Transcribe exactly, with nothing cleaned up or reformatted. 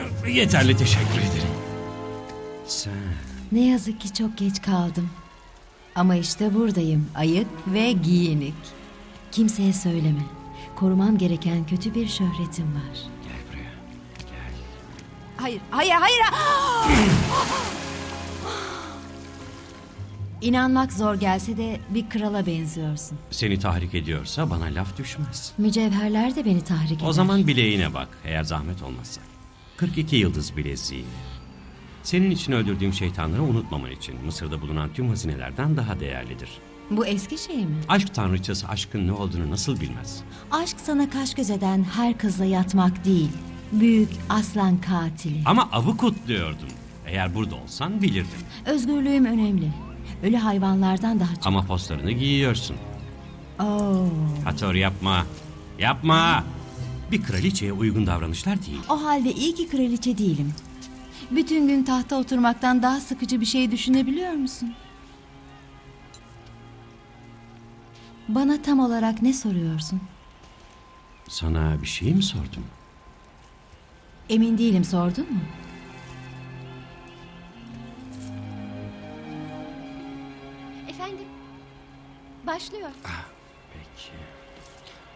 Yeterli, teşekkür ederim. Sen... Ne yazık ki çok geç kaldım. Ama işte buradayım, ayık ve giyinik. Kimseye söyleme. Korumam gereken kötü bir şöhretim var. Gel buraya, gel. Hayır, hayır, hayır! İnanmak zor gelse de bir krala benziyorsun. Seni tahrik ediyorsa bana laf düşmez. Mücevherler de beni tahrik eder. O zaman bileğine bak, eğer zahmet olmazsa. kırk iki yıldız bileziği. Senin için öldürdüğüm şeytanları unutmaman için Mısır'da bulunan tüm hazinelerden daha değerlidir. Bu eski şey mi? Aşk tanrıçası aşkın ne olduğunu nasıl bilmez? Aşk sana kaş göz eden her kızla yatmak değil. Büyük aslan katili. Ama avı kutluyordum. Eğer burada olsan bilirdin. Özgürlüğüm önemli. Ölü hayvanlardan daha çok. Ama postlarını giyiyorsun. Oo. Hator yapma. Yapma. Bir kraliçeye uygun davranışlar değil. O halde iyi ki kraliçe değilim. Bütün gün tahta oturmaktan daha sıkıcı bir şey düşünebiliyor musun? Bana tam olarak ne soruyorsun? Sana bir şey mi sordum? Emin değilim, sordun mu? Efendim, başlıyor. Peki.